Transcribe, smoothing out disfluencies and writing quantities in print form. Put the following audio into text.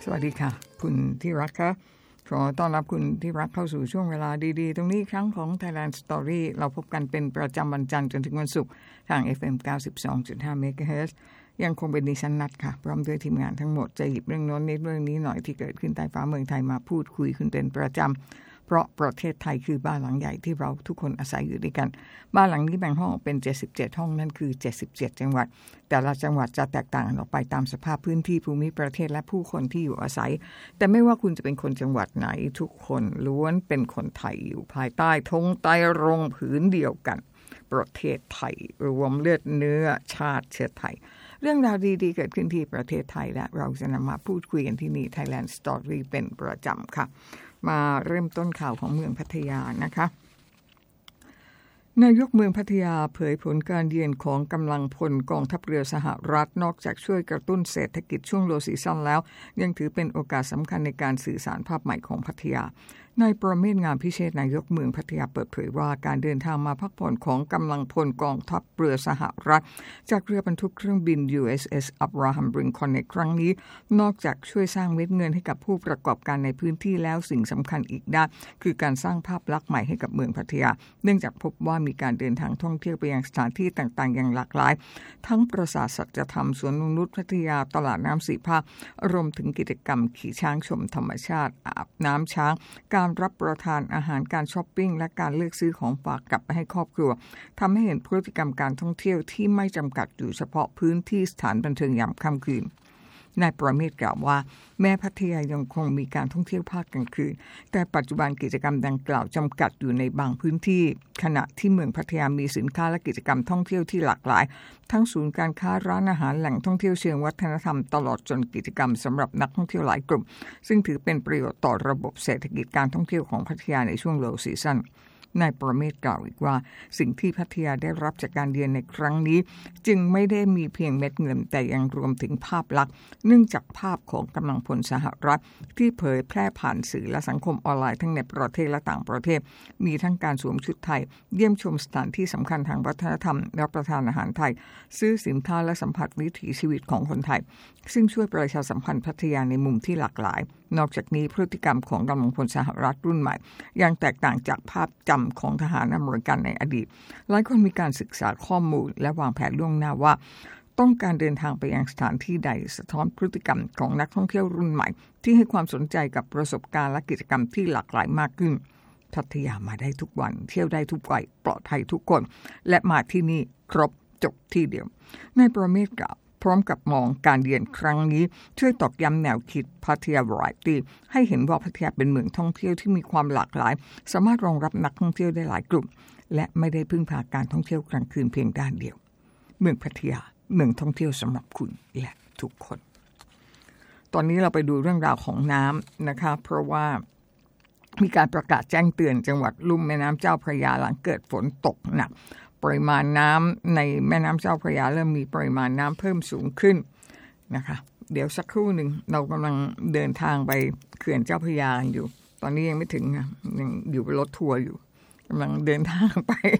สวัสดีค่ะคุณที่รักค่ะขอต้อนรับคุณที่รักเข้าสู่ช่วงเวลาดีๆตรงนี้ครั้งของ Thailand Story เราพบกันเป็นประจำวันจันทร์จนถึงวันศุกร์ทาง FM 92.5 MHz ยังคงเป็นดิฉันนัดค่ะพร้อมด้วยทีมงานทั้งหมดจะหยิบเรื่องโน้นนิดเรื่องนี้หน่อยที่เกิดขึ้นใต้ฟ้าเมืองไทยมาพูดคุยคุณเป็นประจำเพราะประเทศไทยคือบ้านหลังใหญ่ที่เราทุกคนอาศัยอยู่ด้วยกันบ้านหลังนี้แบ่งห้องเป็น77ห้องนั่นคือ77จังหวัดแต่ละจังหวัดจะแตกต่างกันออกไปตามสภาพพื้นที่ภูมิประเทศและผู้คนที่อยู่อาศัยแต่ไม่ว่าคุณจะเป็นคนจังหวัดไหนทุกคนล้วนเป็นคนไทยอยู่ภายใต้ธงไตรรงค์ผืนเดียวกันประเทศไทยรวมเลือดเนื้อชาติเชื้อไทยเรื่องราวดีๆเกิดขึ้นที่ประเทศไทยและเราจะนำมาพูดคุยกันที่นี่ Thailand Story เป็นประจำค่ะมาเริ่มต้นข่าวของเมืองพัทยานะคะนายกเมืองพัทยาเผยผลการเยือนของกำลังพลกองทัพเรือสหรัฐนอกจากช่วยกระตุ้นเศรษฐกิจช่วงโลว์ซีซั่นแล้วยังถือเป็นโอกาสสำคัญในการสื่อสารภาพใหม่ของพัทยานายประเมศงามพิเชษนายกเมืองพัทยาเปิดเผยว่าการเดินทางมาพักผ่อนของกำลังพลกองทัพเรือสหรัฐจากเรือบรรทุกเครื่องบิน USS Abraham Lincoln ในครั้งนี้นอกจากช่วยสร้างเม็ดเงินให้กับผู้ประกอบการในพื้นที่แล้วสิ่งสำคัญอีกด้านคือการสร้างภาพลักษณ์ใหม่ให้กับเมืองพัทยาเนื่องจากพบว่ามีการเดินทางท่องเที่ยวไปยังสถานที่ต่างๆอย่างหลากหลายทั้งปราสาทสัจธรรมสวนนงนุชพัทยาตลาดน้ำสีภาครวมถึงกิจกรรมขี่ช้างชมธรรมชาติอาบน้ำช้างการรับประทานอาหารการช้อปปิ้งและการเลือกซื้อของฝากกลับไปให้ครอบครัวทำให้เห็นพฤติกรรมการท่องเที่ยวที่ไม่จำกัดอยู่เฉพาะพื้นที่สถานบันเทิงยามค่ำคืนนายประเมศกล่าวว่าแม้พัทยายังคงมีการท่องเที่ยวภาคกลางคืนแต่ปัจจุบันกิจกรรมดังกล่าวจำกัดอยู่ในบางพื้นที่ขณะที่เมืองพัทยามีสินค้าและกิจกรรมท่องเที่ยวที่หลากหลายทั้งศูนย์การค้าร้านอาหารแหล่งท่องเที่ยวเชิงวัฒนธรรมตลอดจนกิจกรรมสำหรับนักท่องเที่ยวหลายกลุ่มซึ่งถือเป็นประโยชน์ต่อระบบเศรษฐกิจการท่องเที่ยวของพัทยาในช่วงโลว์ซีซั่นนายประเมศกล่าวอีกว่าสิ่งที่พัทยาได้รับจากการเยือนในครั้งนี้จึงไม่ได้มีเพียงเม็ดเงินแต่ยังรวมถึงภาพลักษณ์เนื่องจากภาพของกำลังพลสหรัฐที่เผยแพร่ผ่านสื่อและสังคมออนไลน์ทั้งในประเทศและต่างประเทศมีทั้งการสวมชุดไทยเยี่ยมชมสถานที่สำคัญทางวัฒนธรรมรับประทานอาหารไทยซื้อสินค้าและสัมผัสวิถีชีวิตของคนไทยซึ่งช่วยประชาสัมพันธ์พัทยาในมุมที่หลากหลายนอกจากนี้พฤติกรรมของกำลังพลสหรัฐรุ่นใหม่ยังแตกต่างจากภาพจำของทหารอเมริกันในอดีตหลายคนมีการศึกษาข้อมูลและวางแผนล่วงหน้าว่าต้องการเดินทางไปยังสถานที่ใดสะท้อนพฤติกรรมของนักท่องเที่ยวรุ่นใหม่ที่ให้ความสนใจกับประสบการณ์และกิจกรรมที่หลากหลายมากขึ้นพัทยามาได้ทุกวันเที่ยวได้ทุกวัยปลอดภัยทุกคนและมาที่นี่ครบจบที่เดียวนายประเมศกล่าวพร้อมกับมองการเยือนครั้งนี้ช่วยตอกย้ำแนวคิดพัทยา Variety ให้เห็นว่าพัทยาเป็นเมืองท่องเที่ยวที่มีความหลากหลายสามารถรองรับนักท่องเที่ยวได้หลายกลุ่มและไม่ได้พึ่งพาการท่องเที่ยวกลางคืนเพียงด้านเดียวเมืองพัทยาเมืองท่องเที่ยวสำหรับคุณและทุกคนตอนนี้เราไปดูเรื่องราวของน้ำนะคะเพราะว่ามีการประกาศแจ้งเตือนจังหวัดลุ่มแม่น้ำเจ้าพระยาหลังเกิดฝนตกหนักปริมาณน้ำในแม่น้ำเจ้าพระยาเริ่มมีปริมาณน้ำเพิ่มสูงขึ้นนะคะเดี๋ยวสักครู่หนึ่งเรากำลังเดินทางไปเขื่อนเจ้าพระยาอยู่ตอนนี้ยังไม่ถึงยังอยู่บนรถทัวร์อยู่กำลังเดินทางไป